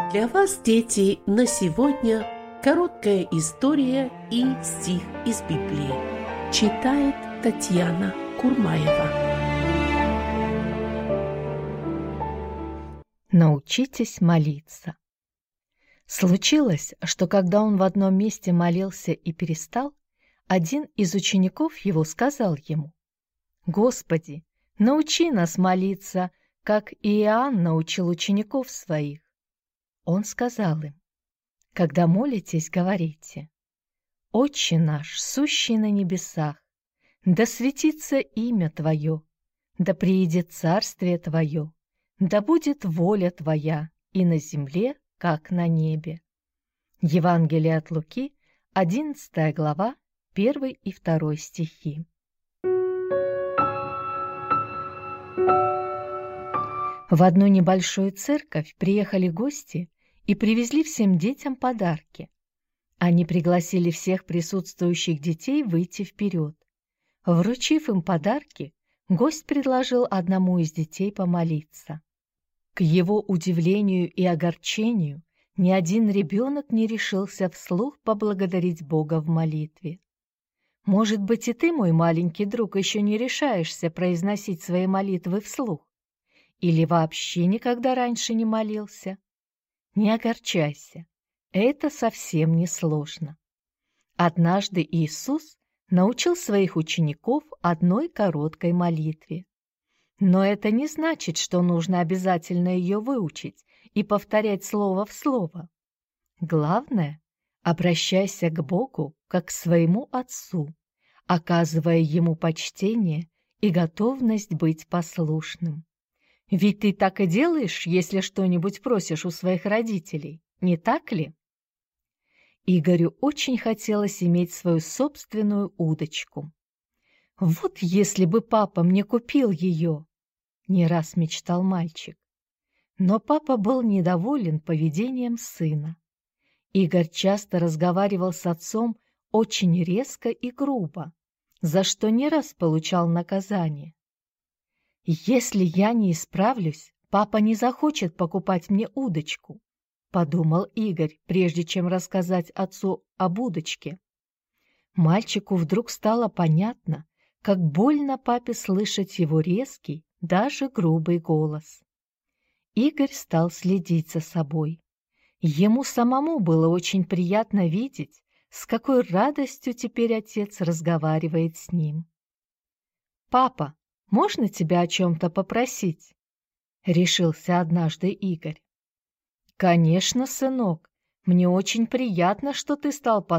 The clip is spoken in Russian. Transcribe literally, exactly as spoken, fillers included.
Для вас, дети, на сегодня короткая история и стих из Библии. Читает Татьяна Курмаева. Научитесь молиться. Случилось, что когда он в одном месте молился и перестал, один из учеников его сказал ему: «Господи, научи нас молиться, как и Иоанн научил учеников своих». Он сказал им: «Когда молитесь, говорите: Отче наш, сущий на небесах, да светится имя Твое, да приидет царствие Твое, да будет воля Твоя и на земле, как на небе». Евангелие от Луки, одиннадцатая глава, первый и второй стихи. В одну небольшую церковь приехали гости и привезли всем детям подарки. Они пригласили всех присутствующих детей выйти вперед. Вручив им подарки, гость предложил одному из детей помолиться. К его удивлению и огорчению ни один ребенок не решился вслух поблагодарить Бога в молитве. Может быть, и ты, мой маленький друг, еще не решаешься произносить свои молитвы вслух? Или вообще никогда раньше не молился? Не огорчайся, это совсем не сложно. Однажды Иисус научил своих учеников одной короткой молитве. Но это не значит, что нужно обязательно ее выучить и повторять слово в слово. Главное, обращайся к Богу как к своему Отцу, оказывая Ему почтение и готовность быть послушным. Ведь ты так и делаешь, если что-нибудь просишь у своих родителей, не так ли? Игорю очень хотелось иметь свою собственную удочку. «Вот если бы папа мне купил ее!» — не раз мечтал мальчик. Но папа был недоволен поведением сына. Игорь часто разговаривал с отцом очень резко и грубо, за что не раз получал наказание. «Если я не исправлюсь, папа не захочет покупать мне удочку», — подумал Игорь, прежде чем рассказать отцу об удочке. Мальчику вдруг стало понятно, как больно папе слышать его резкий, даже грубый голос. Игорь стал следить за собой. Ему самому было очень приятно видеть, с какой радостью теперь отец разговаривает с ним. «Папа, можно тебя о чем-то попросить?» — решился однажды Игорь. «Конечно, сынок, мне очень приятно, что ты стал